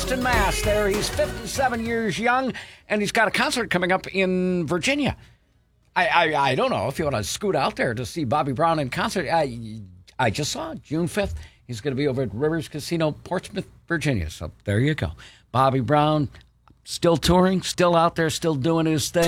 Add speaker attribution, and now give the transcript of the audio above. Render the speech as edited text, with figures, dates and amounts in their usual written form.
Speaker 1: Boston, Mass. There, he's 57 years young, and he's got a concert coming up in Virginia. I don't know if you want to scoot out there to see Bobby Brown in concert. I just saw it, June 5th. He's going to be over at Rivers Casino, Portsmouth, Virginia. So there you go. Bobby Brown, still touring, still out there, still doing his thing.